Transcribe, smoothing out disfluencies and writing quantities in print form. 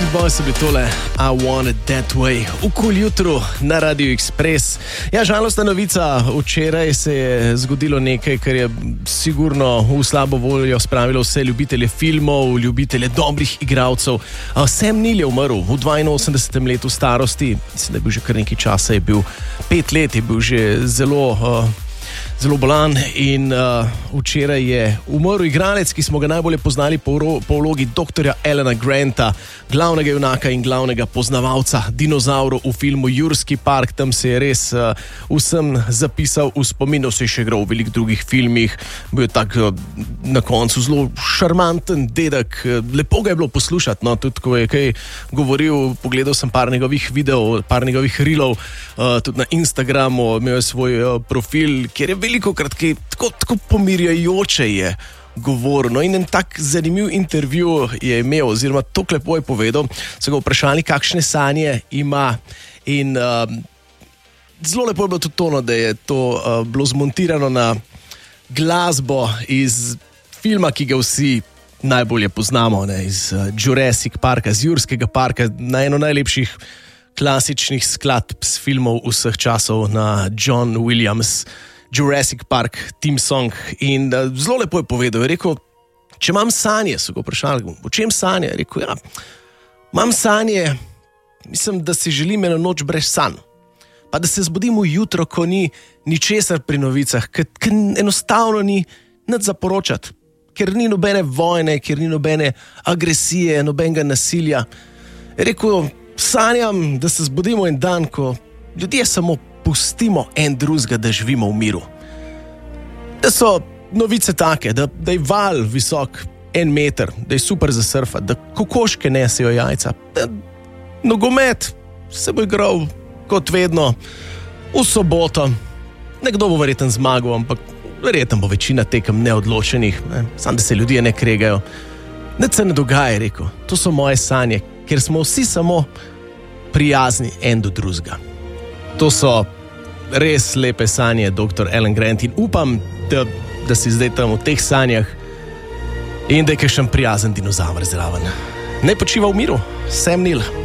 Boys so bili tole I Want It That Way v kul jutru na Radio Express. Ja, žalostna novica, včeraj se je zgodilo nekaj, kar je sigurno v slabo voljo spravilo vse ljubitelje filmov, ljubitelje dobrih igralcev. Sam Neill je umrl v 82. letu starosti, mislim, da je bil že kar nekaj časa, je bil 5 let, je bil že zelo bolan in včeraj je umrl igralec, ki smo ga najbolje poznali po vlogi doktorja Alana Granta, glavnega junaka in glavnega poznavalca dinozavrov v filmu Jurski park. Tam se je res vsem zapisal v spomin, se je še igral v velikih drugih filmih, bil je tak na koncu zelo šarmanten dedek, lepo ga je bilo poslušati, no, tudi ko je kaj govoril, pogledal sem par njegovih videov, par njegovih reelov, tudi na Instagramu, imel je svoj profil, kjer je veliko krat tako pomirjajoče je govoril. No, in en tak zanimiv intervju je imel, oziroma to lepo je povedal, so ga vprašali, kakšne sanje ima in zelo lepo je bilo tudi to, da je to bilo zmontirano na glasbo iz filma, ki ga vsi najbolje poznamo, ne, iz Jurassic Parka, z Jurskega parka, na eno najlepših klasičnih skladb s filmov vseh časov, na John Williams Jurassic Park theme song. In zelo lepo je povedal, je rekel, če imam sanje, so ga vprašali, o čem sanje? Je rekel, ja, imam sanje, mislim, da si želim eno noč brez sanj, pa da se zbudim v jutro, ko ni ničesar pri novicah, ker enostavno ni nič za poročati, ker ni nobene vojne, ker ni nobene agresije, nobenega nasilja. Je rekel, sanjam, da se zbudimo en dan, ko ljudje samo pustimo en drugega, da živimo v miru. Da so novice take, da je val visok 1 meter, da je super za surfati, da kokoške nesejo jajca, da nogomet se bo igral kot vedno v soboto. Nekdo bo verjetno zmagal, ampak verjetno bo večina tekem neodločenih, ne? Samo da se ljudje ne kregajo. Nič se ne dogaja, rekel. To so moje sanje, ker smo vsi samo prijazni en do drugega. To so res lepe sanje, dr. Alan Grant, in upam, da si zdaj tam v teh sanjah in da je kakšen prijazen dinozaver zraven. Naj počiva v miru, Sam Neill.